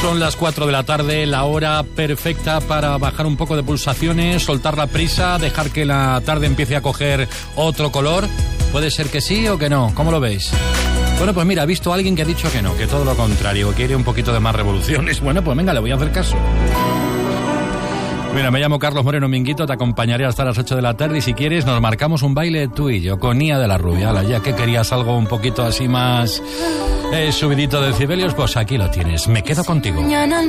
Son las 4 de la tarde, la hora perfecta para bajar un poco de pulsaciones, soltar la prisa, dejar que la tarde empiece a coger otro color. ¿Puede ser que sí o que no? ¿Cómo lo veis? Bueno, pues mira, he visto a alguien que ha dicho que no, que todo lo contrario, que quiere un poquito de más revoluciones. Bueno, pues venga, le voy a hacer caso. Mira, me llamo Carlos Moreno Minguito, te acompañaré hasta las 8 de la tarde y si quieres nos marcamos un baile tú y yo con Nia de la Rubia. Ya que querías algo un poquito así más subidito de decibelios, pues aquí lo tienes. Me quedo contigo.